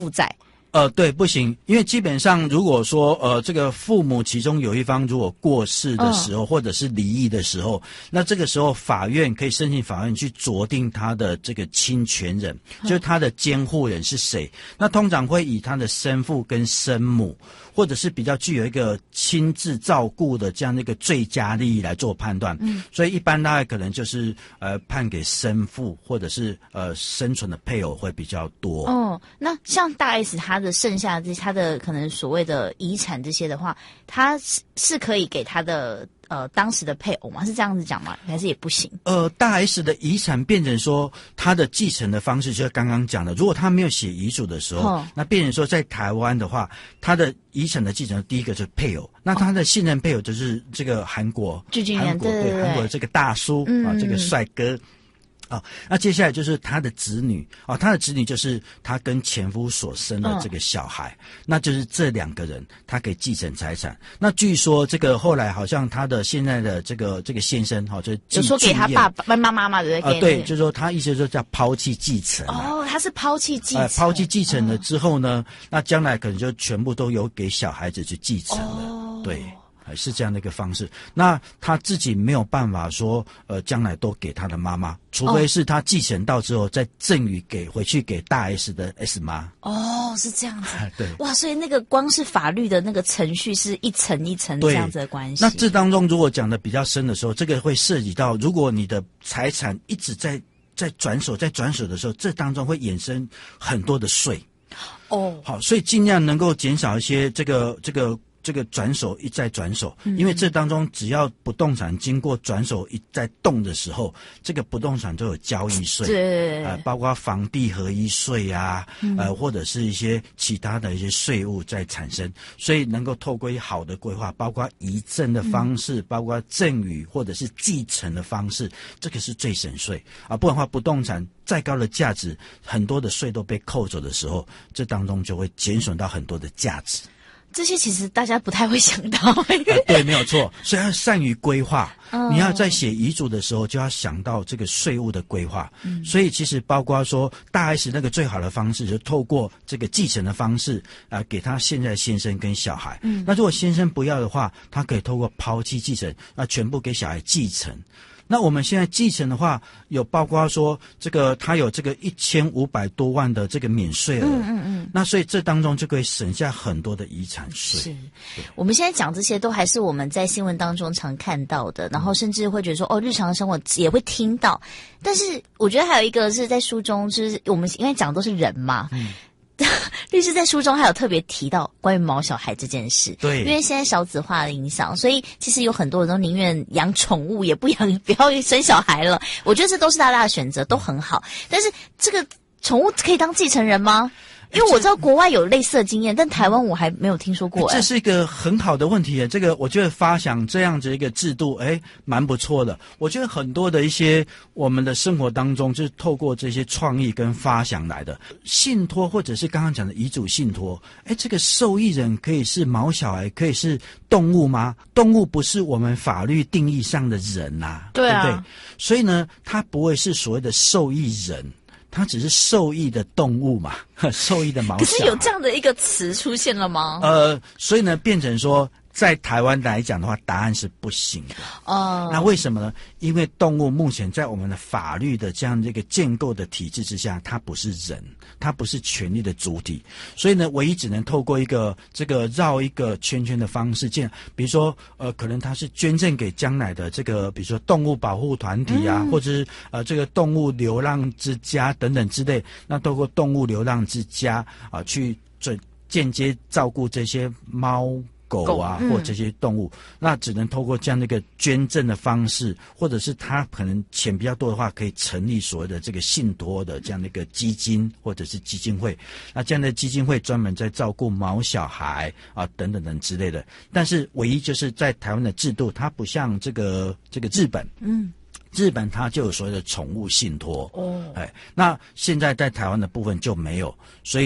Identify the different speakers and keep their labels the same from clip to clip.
Speaker 1: 负债。
Speaker 2: 对，不行，因为基本上如果说这个父母其中有一方如果过世的时候，或者是离异的时候，那这个时候法院可以申请法院去酌定他的这个亲权人，就是他的监护人是谁。那通常会以他的生父跟生母，或者是比较具有一个亲自照顾的这样的一个最佳利益来做判断。所以一般大概可能就是判给生父或者是生存的配偶会比较多。
Speaker 1: 那像大 S 他的剩下的他的可能所谓的遗产这些的话，他是可以给他的当时的配偶吗？是这样子讲吗？还是也不行？
Speaker 2: 大 S 的遗产变成说他的继承的方式，就是刚刚讲的，如果他没有写遗嘱的时候，那变成说在台湾的话，他的遗产的继承第一个就是配偶，那他的信任配偶就是这个韩国
Speaker 1: 具俊晔，对
Speaker 2: 韩国的这个大叔这个帅哥。那接下来就是他的子女他的子女就是他跟前夫所生的这个小孩，那就是这两个人他可以继承财产。那据说这个后来好像他的现在的这个先生就是
Speaker 1: 有说给他爸爸妈妈对不对？
Speaker 2: 对，就是说他意思说叫抛弃继承。
Speaker 1: 他是抛弃继承。
Speaker 2: 抛弃继承了之后呢，那将来可能就全部都有给小孩子去继承了。对。是这样的一个方式，那他自己没有办法说，将来都给他的妈妈，除非是他继承到之后再赠予回去给大 S 的 S 妈。
Speaker 1: 是这样子。
Speaker 2: 对，
Speaker 1: 哇，所以那个光是法律的那个程序是一层一层这样子的关系。
Speaker 2: 那这当中如果讲的比较深的时候，这个会涉及到，如果你的财产一直在转手的时候，这当中会衍生很多的税。好，所以尽量能够减少一些这个转手一再转手，因为这当中只要不动产经过转手一再动的时候，这个不动产都有交易税，
Speaker 1: 对，
Speaker 2: 包括房地合一税啊，或者是一些其他的一些税务在产生，所以能够透过好的规划，包括遗赠的方式，包括赠与或者是继承的方式，这个是最省税不然的话，不动产再高的价值，很多的税都被扣走的时候，这当中就会减损到很多的价值。
Speaker 1: 这些其实大家不太会想到。
Speaker 2: 对，没有错，所以要善于规划。你要在写遗嘱的时候就要想到这个税务的规划。所以其实包括说大 S 那个最好的方式，就透过这个继承的方式给他现在先生跟小孩。那如果先生不要的话，他可以透过抛弃继承，全部给小孩继承。那我们现在继承的话，有包括说这个他有这个1500多万的这个免税额，那所以这当中就可以省下很多的遗产税。
Speaker 1: 是，我们现在讲这些都还是我们在新闻当中常看到的，然后甚至会觉得说日常生活也会听到。但是我觉得还有一个是在书中，就是我们因为讲的都是人嘛。律师在书中还有特别提到关于毛小孩这件事，
Speaker 2: 对，
Speaker 1: 因为现在少子化的影响，所以其实有很多人都宁愿养宠物，也不要生小孩了。我觉得这都是大家的选择，都很好。但是这个宠物可以当继承人吗？因为我知道国外有类似的经验，但台湾我还没有听说过。
Speaker 2: 这是一个很好的问题。这个我觉得发想这样子一个制度，蛮不错的。我觉得很多的一些我们的生活当中，就是透过这些创意跟发想来的信托，或者是刚刚讲的遗嘱信托。这个受益人可以是毛小孩，可以是动物吗？动物不是我们法律定义上的人对不对？所以呢，它不会是所谓的受益人。它只是受益的动物嘛，受益的毛小孩。
Speaker 1: 可是有这样的一个词出现了吗？
Speaker 2: 所以呢，变成说，在台湾来讲的话，答案是不行的。那为什么呢？因为动物目前在我们的法律的这样的一个建构的体制之下，它不是人，它不是权利的主体，所以呢，唯一只能透过一个这个绕一个圈圈的方式比如说可能它是捐赠给将来的这个，比如说动物保护团体或者是这个动物流浪之家等等之类，那透过动物流浪之家去间接照顾这些猫狗或这些动物，那只能透过这样的一个捐赠的方式，或者是他可能钱比较多的话，可以成立所谓的这个信托的这样的一个基金或者是基金会。那这样的基金会专门在照顾毛小孩等等等之类的。但是唯一就是在台湾的制度，它不像这个日本。日本它就有所谓的宠物信托那现在在台湾的部分就没有，所以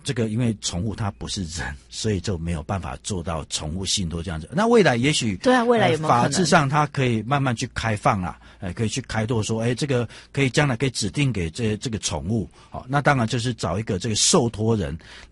Speaker 2: 这个因为宠物它不是人，所以就没有办法做到宠物信托这样子。那未来也许
Speaker 1: 对啊，未来有没有可能
Speaker 2: 法制上它可以慢慢去开放啦，可以去开拓说，这个可以将来可以指定给这个宠物，好，那当然就是找一个这个受托人